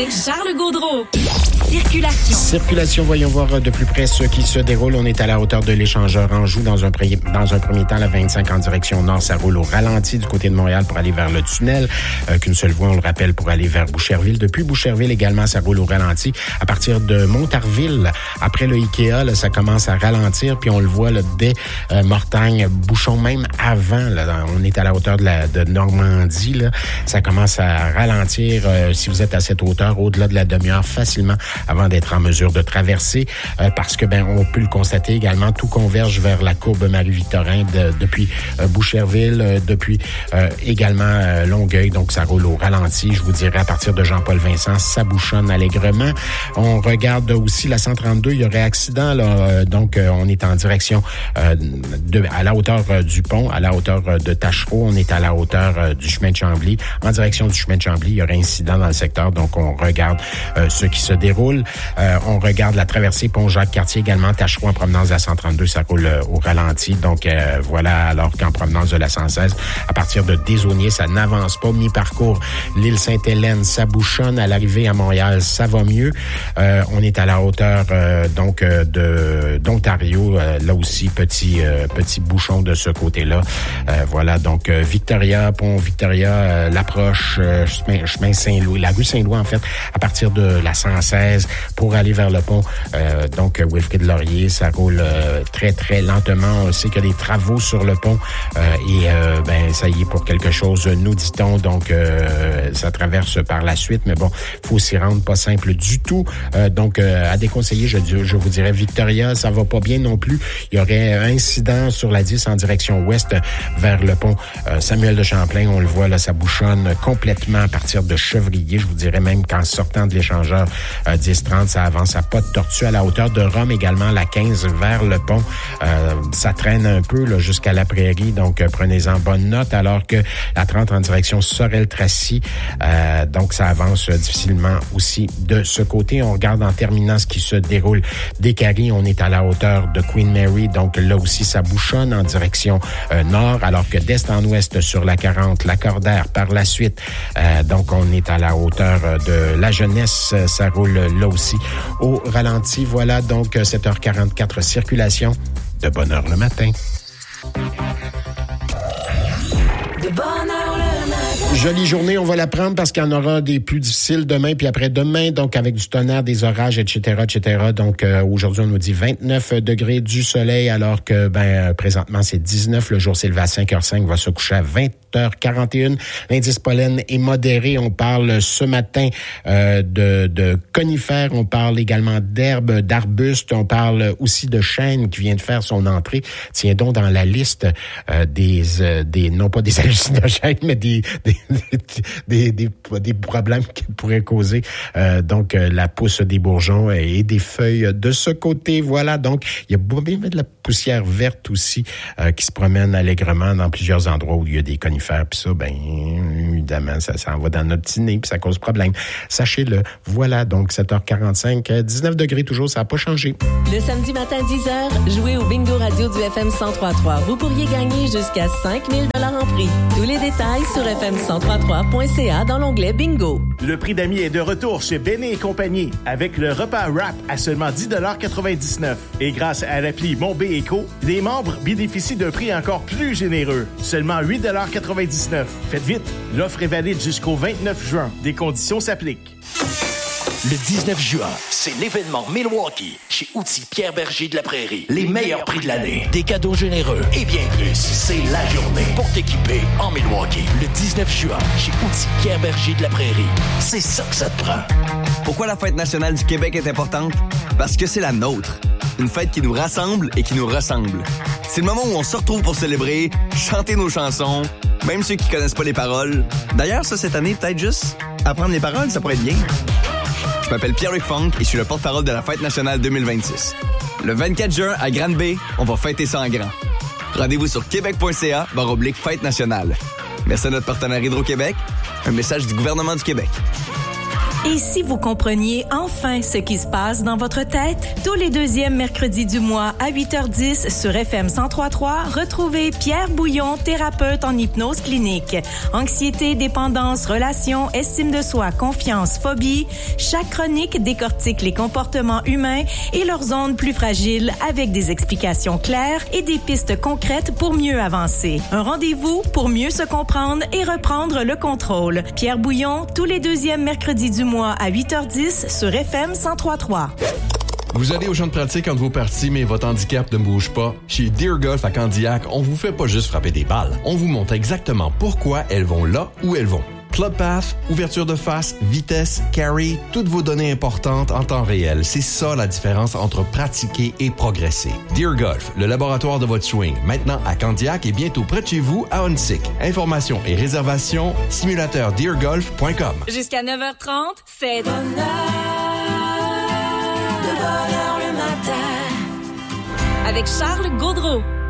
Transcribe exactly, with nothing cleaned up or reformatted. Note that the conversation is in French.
avec Charles Gaudreau. Circulation. Circulation, voyons voir de plus près ce qui se déroule. On est à la hauteur de l'échangeur Anjou. Dans un, pré... dans un premier temps, la vingt-cinq en direction nord, ça roule au ralenti du côté de Montréal pour aller vers le tunnel. Euh, qu'une seule voie, on le rappelle, pour aller vers Boucherville. Depuis Boucherville également, ça roule au ralenti. À partir de Montarville, après le Ikea, là, ça commence à ralentir. Puis on le voit là, dès euh, Mortagne, bouchon même avant. Là, on est à la hauteur de, la, de Normandie. Là, ça commence à ralentir euh, si vous êtes à cette hauteur, au-delà de la demi-heure, facilement avant d'être en mesure de traverser, euh, parce que ben on peut le constater également, tout converge vers la courbe Marie-Victorin de, depuis euh, Boucherville, euh, depuis euh, également euh, Longueuil, donc ça roule au ralenti. Je vous dirais à partir de Jean-Paul-Vincent, ça bouchonne allègrement. On regarde aussi la cent trente-deux, il y aurait accident là, euh, donc euh, on est en direction euh, de à la hauteur euh, du pont, à la hauteur euh, de Tachereau, on est à la hauteur euh, du chemin de Chambly, en direction du chemin de Chambly, il y aurait incident dans le secteur, donc on regarde euh, ce qui se déroule. Euh, on regarde la traversée Pont-Jacques-Cartier également, Tachereau en provenance de la cent trente-deux, ça roule euh, au ralenti. Donc euh, voilà, alors qu'en provenance de la cent seize, à partir de Desaulniers, ça n'avance pas. Mi-parcours, l'île Sainte-Hélène, ça bouchonne. À l'arrivée à Montréal, ça va mieux. Euh, on est à la hauteur euh, donc euh, de d'Ontario, euh, là aussi petit euh, petit bouchon de ce côté-là. Euh, voilà, donc euh, Victoria, Pont Victoria, euh, l'approche euh, chemin, chemin Saint-Louis, la rue Saint-Louis en fait, à partir de la cent seize pour aller vers le pont. Euh, donc, Wilfrid-Laurier, ça roule euh, très, très lentement. On sait qu'il y a des travaux sur le pont euh, et euh, ben ça y est pour quelque chose, nous dit-on. Donc, euh, ça traverse par la suite. Mais bon, faut s'y rendre, pas simple du tout. Euh, donc, euh, à déconseiller, je, je vous dirais, Victoria, ça va pas bien non plus. Il y aurait un incident sur la dix en direction ouest vers le pont euh, Samuel de Champlain. On le voit, là, ça bouchonne complètement à partir de Chevrier. Je vous dirais même qu'en sortant de l'échangeur euh, dix trente, ça avance à pas de tortue. À la hauteur de Rome également, la quinze vers le pont. Euh, ça traîne un peu là, jusqu'à la Prairie, donc euh, prenez-en bonne note, alors que la trente en direction Sorel-Tracy, euh, donc ça avance euh, difficilement aussi de ce côté. On regarde en terminant ce qui se déroule des Caries, on est à la hauteur de Queen Mary, donc là aussi ça bouchonne en direction euh, nord, alors que d'est en ouest sur la quarante, la Cordaire par la suite, euh, donc on est à la hauteur de la Jeunesse, ça roule là aussi au ralenti. Voilà donc sept heures quarante-quatre, circulation de bonne heure le matin. De bonne heure le matin. Jolie journée, on va la prendre parce qu'il y en aura des plus difficiles demain puis après-demain, donc avec du tonnerre, des orages, et cetera, et cetera. Donc euh, aujourd'hui, on nous dit vingt-neuf degrés, du soleil, alors que ben présentement, c'est dix-neuf. Le jour s'est levé à cinq heures cinq, va se coucher à vingt heures quarante et une. L'indice pollen est modéré. On parle ce matin euh, de, de conifères. On parle également d'herbes, d'arbustes. On parle aussi de chêne qui vient de faire son entrée. Tiens donc dans la liste euh, des, euh, des, non pas des hallucinogènes, mais des, des, des, des, des, des problèmes qui pourraient causer euh, donc euh, la pousse des bourgeons et des feuilles de ce côté. Voilà, donc il y a bien de la poussière verte aussi euh, qui se promène allègrement dans plusieurs endroits où il y a des conifères. Puis ça, ben évidemment, ça s'en va dans notre petit nez, puis ça cause problème. Sachez-le. Voilà, donc sept heures quarante-cinq, dix-neuf degrés toujours, ça n'a pas changé. Le samedi matin, dix heures, jouez au Bingo Radio du F M cent trois virgule trois. Vous pourriez gagner jusqu'à cinq mille dollars en prix. Tous les détails sur f m cent trois virgule trois point c a dans l'onglet Bingo. Le prix d'amis est de retour chez Béné et compagnie avec le repas wrap à seulement dix dollars quatre-vingt-dix-neuf. Et grâce à l'appli Mon B Éco, les membres bénéficient d'un prix encore plus généreux. Seulement huit dollars quatre-vingt-dix-neuf. Faites vite, l'offre est valide jusqu'au vingt-neuf juin. Des conditions s'appliquent. Le dix-neuf juin, c'est l'événement Milwaukee chez Outils Pierre Berger de la Prairie. Les meilleurs prix de l'année, des cadeaux généreux et bien plus. C'est la journée pour t'équiper en Milwaukee. Le dix-neuf juin, chez Outils Pierre Berger de la Prairie. C'est ça que ça te prend. Pourquoi la Fête nationale du Québec est importante? Parce que c'est la nôtre. Une fête qui nous rassemble et qui nous ressemble. C'est le moment où on se retrouve pour célébrer, chanter nos chansons, même ceux qui connaissent pas les paroles. D'ailleurs, ça, cette année, peut-être juste apprendre les paroles, ça pourrait être bien. Je m'appelle Pierre-Luc Funk et je suis le porte-parole de la Fête nationale deux mille vingt-six. Le vingt-quatre juin, à Grande-Bay, on va fêter ça en grand. Rendez-vous sur québec point c a barre oblique Fête nationale. Merci à notre partenaire Hydro-Québec. Un message du gouvernement du Québec. Et si vous compreniez enfin ce qui se passe dans votre tête? Tous les deuxièmes mercredis du mois à huit heures dix sur F M cent trois point trois, retrouvez Pierre Bouillon, thérapeute en hypnose clinique. Anxiété, dépendance, relations, estime de soi, confiance, phobie. Chaque chronique décortique les comportements humains et leurs zones plus fragiles avec des explications claires et des pistes concrètes pour mieux avancer. Un rendez-vous pour mieux se comprendre et reprendre le contrôle. Pierre Bouillon, tous les deuxièmes mercredis du mois à huit heures dix sur F M cent trois point trois. Vous allez au champ de pratique entre vos parties, mais votre handicap ne bouge pas. Chez Deer Golf à Candiac, on vous fait pas juste frapper des balles. On vous montre exactement pourquoi elles vont là où elles vont. Club Path, ouverture de face, vitesse, carry, toutes vos données importantes en temps réel. C'est ça la différence entre pratiquer et progresser. Deer Golf, le laboratoire de votre swing, maintenant à Candiac et bientôt près de chez vous à Huntsic. Informations et réservations, simulateur deer golf point com. Jusqu'à neuf heures trente, c'est bonheur, de bonheur le matin. Avec Charles Gaudreau.